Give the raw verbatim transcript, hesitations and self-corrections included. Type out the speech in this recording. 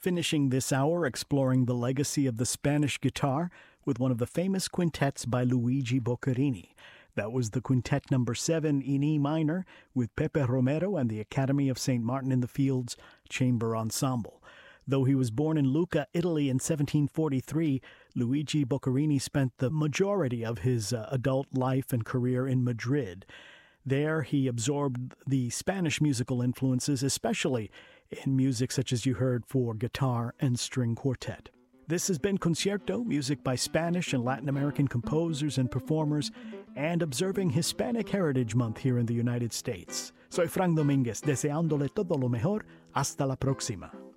Finishing this hour exploring the legacy of the Spanish guitar with one of the famous quintets by Luigi Boccherini. That was the Quintet Number seven in E minor with Pepe Romero and the Academy of Saint Martin in the Fields Chamber Ensemble. Though he was born in Lucca, Italy in seventeen forty-three, Luigi Boccherini spent the majority of his uh, adult life and career in Madrid. There he absorbed the Spanish musical influences, especially in music such as you heard for guitar and string quartet. This has been Concierto, music by Spanish and Latin American composers and performers, and observing Hispanic Heritage Month here in the United States. Soy Frank Domínguez, deseándole todo lo mejor. Hasta la próxima.